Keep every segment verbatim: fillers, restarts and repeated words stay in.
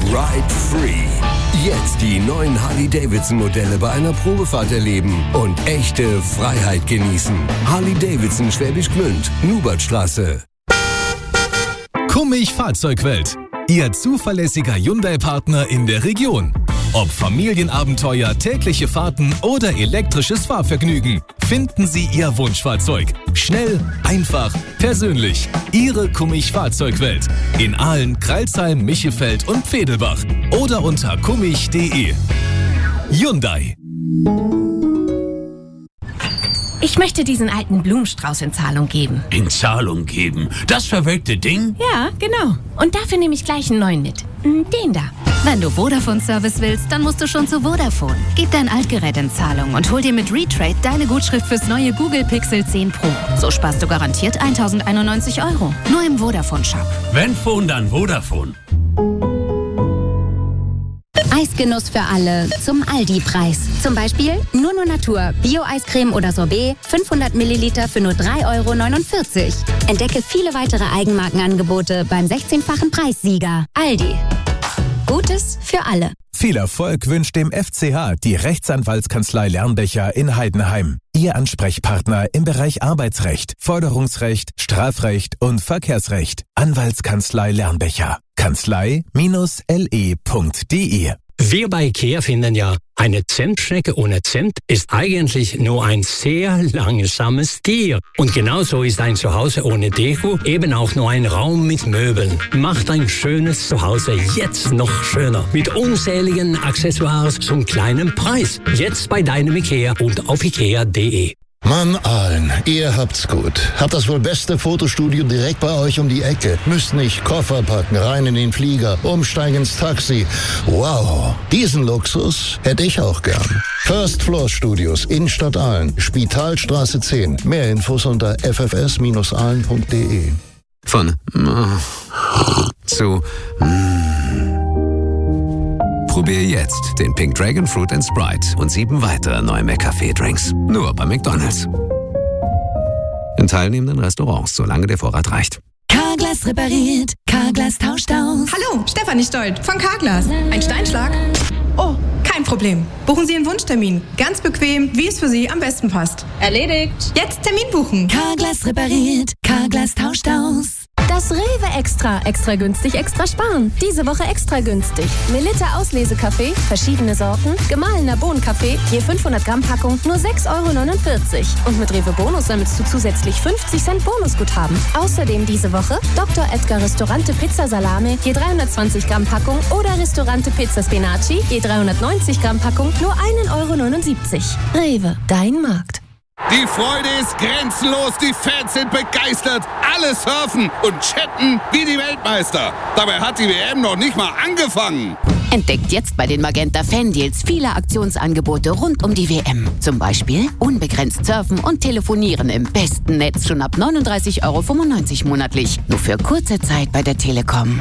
Ride Free. Jetzt die neuen Harley-Davidson-Modelle bei einer Probefahrt erleben und echte Freiheit genießen. Harley-Davidson Schwäbisch Gmünd, Nubertstraße. Kummig Fahrzeugwelt. Ihr zuverlässiger Hyundai-Partner in der Region. Ob Familienabenteuer, tägliche Fahrten oder elektrisches Fahrvergnügen, finden Sie Ihr Wunschfahrzeug. Schnell, einfach, persönlich. Ihre Kummig Fahrzeugwelt. In Aalen, Crailsheim, Michefeld und Vedelbach. Oder unter kummig punkt de. Hyundai. Ich möchte diesen alten Blumenstrauß in Zahlung geben. In Zahlung geben? Das verwelkte Ding? Ja, genau. Und dafür nehme ich gleich einen neuen mit. Den da. Wenn du Vodafone-Service willst, dann musst du schon zu Vodafone. Gib dein Altgerät in Zahlung und hol dir mit Retrade deine Gutschrift fürs neue Google Pixel zehn Pro. So sparst du garantiert tausendeinundneunzig Euro. Nur im Vodafone-Shop. Wenn Phone, dann Vodafone. Eisgenuss für alle zum Aldi-Preis. Zum Beispiel Nunu Natur, Bio-Eiscreme oder Sorbet, fünfhundert Milliliter für nur drei Euro neunundvierzig. Entdecke viele weitere Eigenmarkenangebote beim sechzehnfachen Preissieger. Aldi. Gutes für alle. Viel Erfolg wünscht dem F C H die Rechtsanwaltskanzlei Lernbecher in Heidenheim. Ihr Ansprechpartner im Bereich Arbeitsrecht, Forderungsrecht, Strafrecht und Verkehrsrecht. Anwaltskanzlei Lernbecher. Kanzlei L E punkt de. Wir bei IKEA finden ja, eine Zentschnecke ohne Zent ist eigentlich nur ein sehr langsames Tier. Und genauso ist ein Zuhause ohne Deko eben auch nur ein Raum mit Möbeln. Macht ein schönes Zuhause jetzt noch schöner. Mit unzähligen Accessoires zum kleinen Preis. Jetzt bei deinem IKEA und auf ikea punkt de. Mann, Aalen, ihr habt's gut. Habt das wohl beste Fotostudio direkt bei euch um die Ecke. Müsst nicht Koffer packen, rein in den Flieger, umsteigen ins Taxi. Wow, diesen Luxus hätte ich auch gern. First Floor Studios, Innenstadt Aalen, Spitalstraße zehn. Mehr Infos unter f f s Bindestrich aalen punkt de. Von zu Probier jetzt den Pink Dragon Fruit and Sprite und sieben weitere neue McCafé-Drinks. Nur bei McDonald's. In teilnehmenden Restaurants, solange der Vorrat reicht. Carglass repariert, Carglass tauscht aus. Hallo, Stefanie Stolt von Carglass. Ein Steinschlag? Oh, kein Problem. Buchen Sie einen Wunschtermin. Ganz bequem, wie es für Sie am besten passt. Erledigt. Jetzt Termin buchen. Carglass repariert, Carglass tauscht aus. Das Rewe Extra. Extra günstig, extra sparen. Diese Woche extra günstig. Melitta Auslesekaffee, verschiedene Sorten, gemahlener Bohnenkaffee, je fünfhundert Gramm Packung, nur sechs Euro neunundvierzig. Und mit Rewe Bonus sammelst du zusätzlich fünfzig Cent Bonusguthaben. Außerdem diese Woche Doktor Edgar Restaurante Pizza Salame, je dreihundertzwanzig Gramm Packung oder Restaurante Pizza Spinaci, je dreihundertneunzig Gramm Packung, nur ein Euro neunundsiebzig. Rewe, dein Markt. Die Freude ist grenzenlos, die Fans sind begeistert, alle surfen und chatten wie die Weltmeister. Dabei hat die W M noch nicht mal angefangen. Entdeckt jetzt bei den Magenta Fan-Deals viele Aktionsangebote rund um die W M. Zum Beispiel unbegrenzt surfen und telefonieren im besten Netz schon ab neununddreißig Euro fünfundneunzig monatlich. Nur für kurze Zeit bei der Telekom.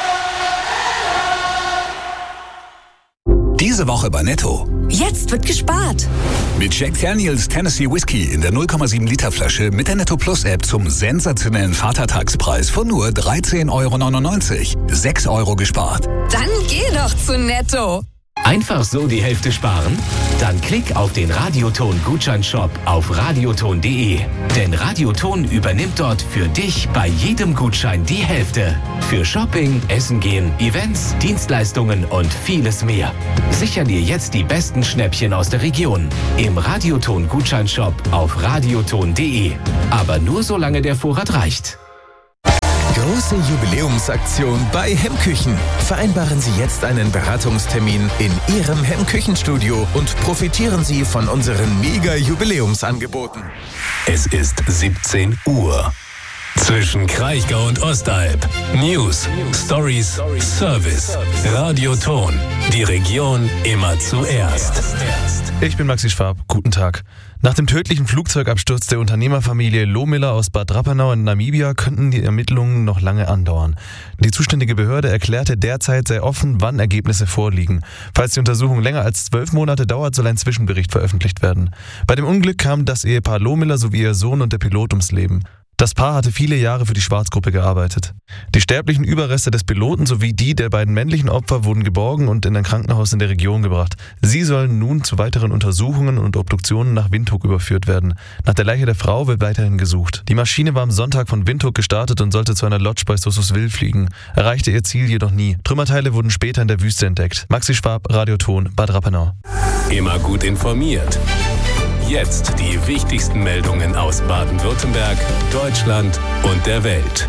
Diese Woche bei Netto. Jetzt wird gespart. Mit Jack Daniels Tennessee Whiskey in der null Komma sieben Liter Flasche mit der Netto Plus App zum sensationellen Vatertagspreis von nur dreizehn Euro neunundneunzig. sechs Euro gespart. Dann geh doch zu Netto. Einfach so die Hälfte sparen? Dann klick auf den Radioton-Gutscheinshop auf radioton punkt de. Denn Radioton übernimmt dort für dich bei jedem Gutschein die Hälfte. Für Shopping, Essen gehen, Events, Dienstleistungen und vieles mehr. Sicher dir jetzt die besten Schnäppchen aus der Region. Im Radioton-Gutscheinshop auf radioton punkt de. Aber nur solange der Vorrat reicht. Große Jubiläumsaktion bei Hemmküchen. Vereinbaren Sie jetzt einen Beratungstermin in Ihrem Hemmküchenstudio und profitieren Sie von unseren Mega-Jubiläumsangeboten. Es ist siebzehn Uhr. Zwischen Kraichgau und Ostalb. News, Stories, Service. Radioton. Die Region immer zuerst. Ich bin Maxi Schwab. Guten Tag. Nach dem tödlichen Flugzeugabsturz der Unternehmerfamilie Lohmiller aus Bad Rappenau in Namibia könnten die Ermittlungen noch lange andauern. Die zuständige Behörde erklärte, derzeit sei offen, wann Ergebnisse vorliegen. Falls die Untersuchung länger als zwölf Monate dauert, soll ein Zwischenbericht veröffentlicht werden. Bei dem Unglück kam das Ehepaar Lohmiller sowie ihr Sohn und der Pilot ums Leben. Das Paar hatte viele Jahre für die Schwarzgruppe gearbeitet. Die sterblichen Überreste des Piloten sowie die der beiden männlichen Opfer wurden geborgen und in ein Krankenhaus in der Region gebracht. Sie sollen nun zu weiteren Untersuchungen und Obduktionen nach Windhoek überführt werden. Nach der Leiche der Frau wird weiterhin gesucht. Die Maschine war am Sonntag von Windhoek gestartet und sollte zu einer Lodge bei Sossuswil fliegen, erreichte ihr Ziel jedoch nie. Trümmerteile wurden später in der Wüste entdeckt. Maxi Schwab, Radioton, Bad Rappenau. Immer gut informiert. Jetzt die wichtigsten Meldungen aus Baden-Württemberg, Deutschland und der Welt.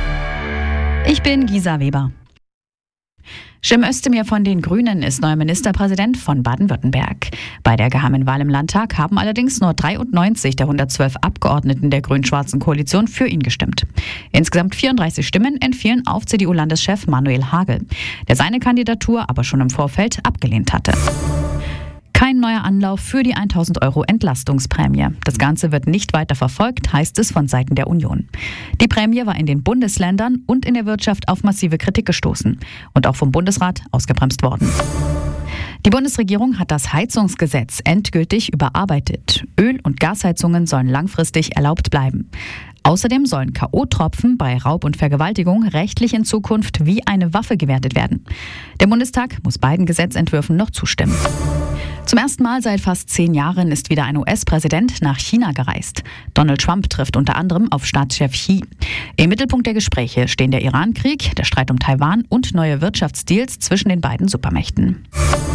Ich bin Gisa Weber. Cem Özdemir von den Grünen ist neuer Ministerpräsident von Baden-Württemberg. Bei der geheimen Wahl im Landtag haben allerdings nur dreiundneunzig der hundertzwölf Abgeordneten der grün-schwarzen Koalition für ihn gestimmt. Insgesamt vierunddreißig Stimmen entfielen auf C D U-Landeschef Manuel Hagel, der seine Kandidatur aber schon im Vorfeld abgelehnt hatte. Kein neuer Anlauf für die tausend Euro Entlastungsprämie. Das Ganze wird nicht weiter verfolgt, heißt es von Seiten der Union. Die Prämie war in den Bundesländern und in der Wirtschaft auf massive Kritik gestoßen und auch vom Bundesrat ausgebremst worden. Die Bundesregierung hat das Heizungsgesetz endgültig überarbeitet. Öl- und Gasheizungen sollen langfristig erlaubt bleiben. Außerdem sollen K O-Tropfen bei Raub und Vergewaltigung rechtlich in Zukunft wie eine Waffe gewertet werden. Der Bundestag muss beiden Gesetzentwürfen noch zustimmen. Zum ersten Mal seit fast zehn Jahren ist wieder ein U S-Präsident nach China gereist. Donald Trump trifft unter anderem auf Staatschef Xi. Im Mittelpunkt der Gespräche stehen der Iran-Krieg, der Streit um Taiwan und neue Wirtschaftsdeals zwischen den beiden Supermächten.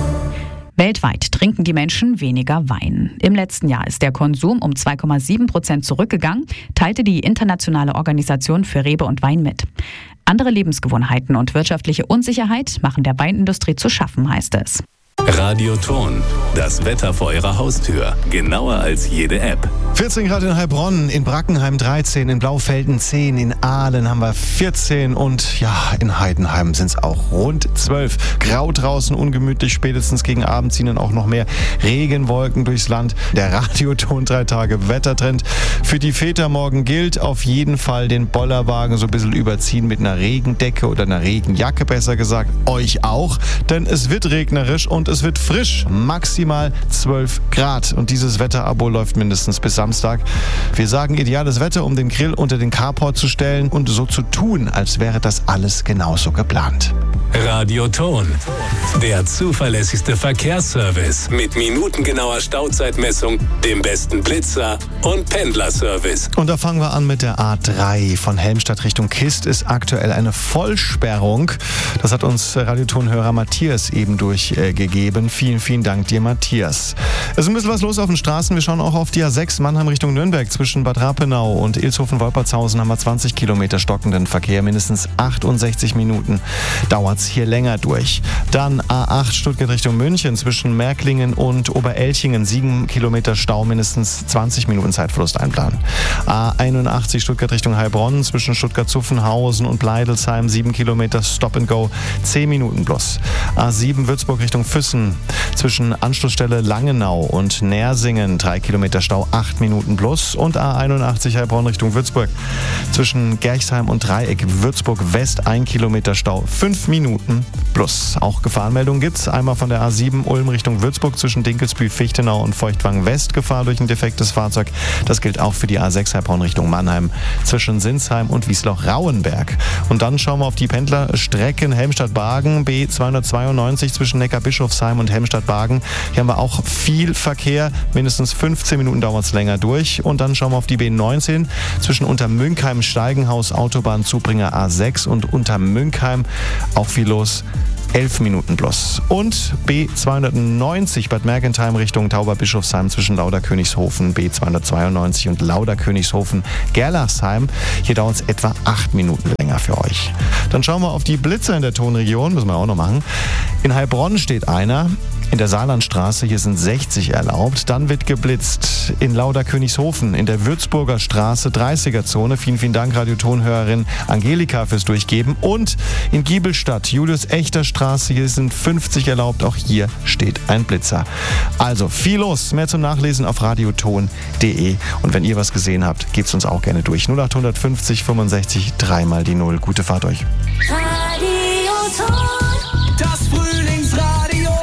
Weltweit trinken die Menschen weniger Wein. Im letzten Jahr ist der Konsum um zwei Komma sieben Prozent zurückgegangen, teilte die Internationale Organisation für Rebe und Wein mit. Andere Lebensgewohnheiten und wirtschaftliche Unsicherheit machen der Weinindustrie zu schaffen, heißt es. Radioton, das Wetter vor Ihrer Haustür, genauer als jede App. vierzehn Grad in Heilbronn, in Brackenheim dreizehn, in Blaufelden zehn, in Aalen haben wir vierzehn und ja, in Heidenheim sind es auch rund zwölf. Grau draußen, ungemütlich, spätestens gegen Abend ziehen dann auch noch mehr Regenwolken durchs Land. Der Radioton drei Tage Wettertrend. Für die Väter morgen gilt auf jeden Fall den Bollerwagen so ein bisschen überziehen mit einer Regendecke oder einer Regenjacke, besser gesagt. Euch auch, denn es wird regnerisch und es wird frisch, maximal zwölf Grad. Und dieses Wetterabo läuft mindestens bis Samstag. Wir sagen ideales Wetter, um den Grill unter den Carport zu stellen und so zu tun, als wäre das alles genauso geplant. Radioton, der zuverlässigste Verkehrsservice mit minutengenauer Stauzeitmessung, dem besten Blitzer und Pendlerservice. Und da fangen wir an mit der A drei. Von Helmstadt Richtung Kist ist aktuell eine Vollsperrung. Das hat uns Radiotonhörer Matthias eben durchgegeben. Vielen, vielen Dank dir, Matthias. Es ist ein bisschen was los auf den Straßen. Wir schauen auch auf die A sechs Mannheim Richtung Nürnberg. Zwischen Bad Rappenau und Ilshofen-Wolpertshausen haben wir zwanzig Kilometer stockenden Verkehr. Mindestens achtundsechzig Minuten dauert es hier länger durch. Dann A acht Stuttgart Richtung München. Zwischen Märklingen und Oberelchingen sieben Kilometer Stau, mindestens zwanzig Minuten Zeitverlust einplanen. A einundachtzig Stuttgart Richtung Heilbronn. Zwischen Stuttgart-Zuffenhausen und Bleidelsheim sieben Kilometer Stop and Go, zehn Minuten bloß. A sieben Würzburg Richtung Füssen. Zwischen Anschlussstelle Langenau und Nersingen drei Kilometer Stau, acht Minuten plus. Und A einundachtzig Heilbronn Richtung Würzburg. Zwischen Gerchsheim und Dreieck Würzburg West ein Kilometer Stau, fünf Minuten plus. Auch Gefahrenmeldungen gibt's. Einmal von der A sieben Ulm Richtung Würzburg zwischen Dinkelsbühl, Fichtenau und Feuchtwangen West Gefahr durch ein defektes Fahrzeug. Das gilt auch für die A sechs Heilbronn Richtung Mannheim zwischen Sinsheim und Wiesloch-Rauenberg. Und dann schauen wir auf die Pendlerstrecken Helmstadt-Bargen B zweihundertzweiundneunzig zwischen Neckarbischofsheim und Helmstadt-Bargen. Hier haben wir auch viel Verkehr. Mindestens fünfzehn Minuten dauert es länger durch. Und dann schauen wir auf die B neunzehn zwischen Untermünkheim, Steigenhaus, Autobahn, Zubringer A sechs und Untermünkheim. Auch viel los. elf Minuten plus. Und B zweihundertneunzig Bad Mergentheim Richtung Tauberbischofsheim zwischen Lauderkönigshofen B zweihundertzweiundneunzig und Lauderkönigshofen Gerlachsheim. Hier dauert es etwa acht Minuten länger für euch. Dann schauen wir auf die Blitzer in der Tonregion. Müssen wir auch noch machen. In Heilbronn steht einer. In der Saarlandstraße, hier sind sechzig erlaubt. Dann wird geblitzt in Lauderkönigshofen, in der Würzburger Straße, dreißiger-Zone. Vielen, vielen Dank, Radiotonhörerin Angelika, fürs Durchgeben. Und in Giebelstadt, Julius-Echter-Straße, hier sind fünfzig erlaubt. Auch hier steht ein Blitzer. Also viel los. Mehr zum Nachlesen auf radioton punkt de. Und wenn ihr was gesehen habt, gebt's uns auch gerne durch. null acht fünfzig fünfundsechzig, dreimal die Null. Gute Fahrt euch. Am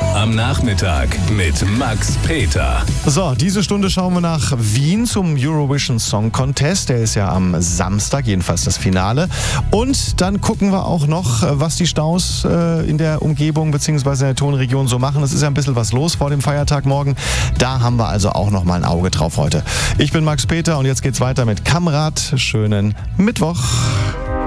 Nachmittag mit Max Peter. So, diese Stunde schauen wir nach Wien zum Eurovision Song Contest. Der ist ja am Samstag, jedenfalls das Finale. Und dann gucken wir auch noch, was die Staus äh, in der Umgebung bzw. in der Tonregion so machen. Es ist ja ein bisschen was los vor dem Feiertag morgen. Da haben wir also auch noch mal ein Auge drauf heute. Ich bin Max Peter und jetzt geht's weiter mit Kamrat. Schönen Mittwoch.